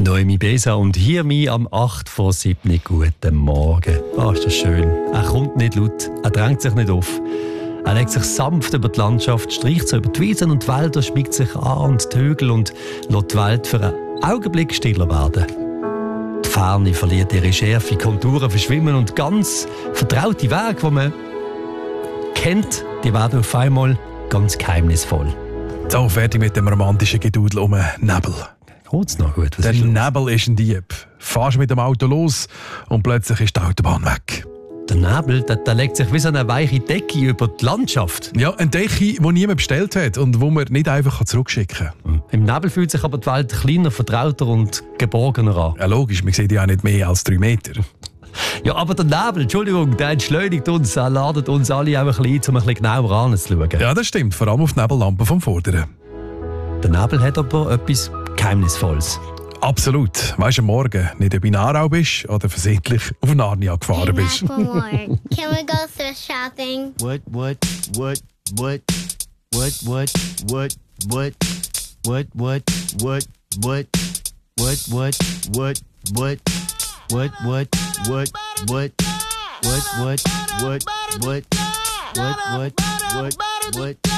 Noemi Besa und hier mir am 8 vor 7. Guten Morgen. Ist das schön. Er kommt nicht laut, er drängt sich nicht auf. Er legt sich sanft über die Landschaft, streicht so über die Wiesen und die Wälder, schmiegt sich an und die Hügel und lässt die Welt für einen Augenblick stiller werden. Die Ferne verliert ihre Schärfe, Konturen verschwimmen und ganz vertraute Wege, die man kennt, die werden auf einmal ganz geheimnisvoll. So, fertig mit dem romantischen Gedudel um den Nebel. Geht's noch gut? Der Nebel ist ein Dieb. Fahrst mit dem Auto los und plötzlich ist die Autobahn weg. Der Nebel, der legt sich wie so eine weiche Decke über die Landschaft. Ja, eine Decke, die niemand bestellt hat und die man nicht einfach zurückschicken kann. Im Nebel fühlt sich aber die Welt kleiner, vertrauter und geborgener an. Ja, logisch, man sieht ja auch nicht mehr als 3 Meter. Ja, aber der Nebel, Entschuldigung, der entschleunigt uns, er ladet uns alle auch ein bisschen ein, um ein bisschen genauer anzuschauen. Ja, das stimmt, vor allem auf die Nebellampe vom Vorderen. Der Nebel hat aber etwas Geheimnisvolles. Absolut. Weißt du, am Morgen nicht ob in Aarau bist oder versehentlich auf Narnia gefahren bist. Can we go thrift shopping? What? What?